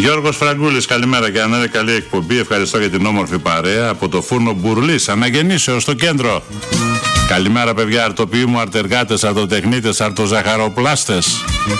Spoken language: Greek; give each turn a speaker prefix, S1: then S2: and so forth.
S1: Γιώργος Φραγκούλης, καλημέρα και αν είναι καλή εκπομπή. Ευχαριστώ για την όμορφη παρέα από το φούρνο Μπουρλής, αναγεννήσεως στο κέντρο. Καλημέρα παιδιά, αρτοποιοί μου, αρτεργάτες, αρτοτεχνίτες, αρτοζαχαροπλάστες.